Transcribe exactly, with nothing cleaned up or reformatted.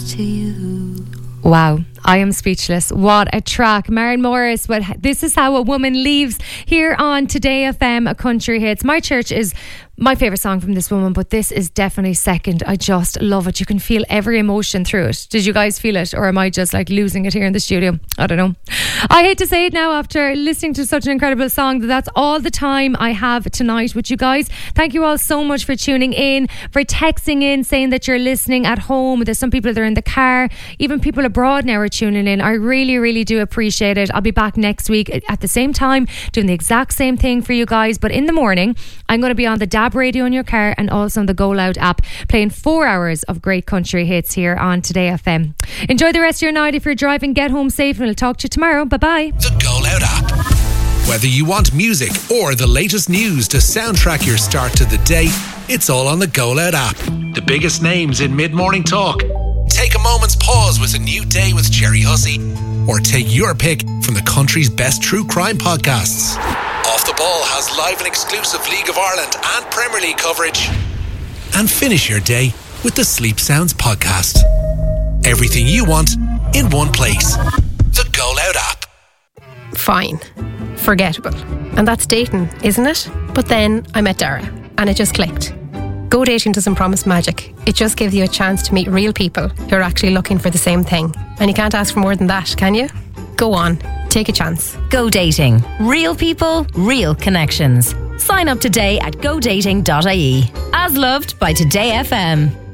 close to you. Wow, I am speechless. What a track. Maren Morris, but this is how a woman leaves here on Today F M, a Country Hits. My Church is my favourite song from this woman, but this is definitely second. I just love it. You can feel every emotion through it. Did you guys feel it? Or am I just like losing it here in the studio? I don't know. I hate to say it now after listening to such an incredible song, that that's all the time I have tonight with you guys. Thank you all so much for tuning in, for texting in, saying that you're listening at home. There's some people that are in the car. Even people abroad now are tuning in. I really, really do appreciate it. I'll be back next week at the same time, doing the exact same thing for you guys. But in the morning, I'm going to be on the D A B radio in your car and also on the Go Loud app, playing four hours of great country hits here on Today F M. Enjoy the rest of your night. If you're driving, get home safe, and we'll talk to you tomorrow. Bye bye. The Go Loud app. Whether you want music or the latest news to soundtrack your start to the day, it's all on the Go Loud app. The biggest names in mid-morning talk. Take a moment's pause with A New Day with Jerry Hussey, or take your pick from the country's best true crime podcasts. Off the Ball has live and exclusive League of Ireland and Premier League coverage. And finish your day with the Sleep Sounds podcast. Everything you want in one place. The Go Loud app. Fine. Forgettable. And that's dating, isn't it? But then I met Dara and it just clicked. Go Dating doesn't promise magic. It just gives you a chance to meet real people who are actually looking for the same thing. And you can't ask for more than that, can you? Go on. Take a chance. Go Dating. Real people, real connections. Sign up today at go dating dot I E. As loved by Today F M.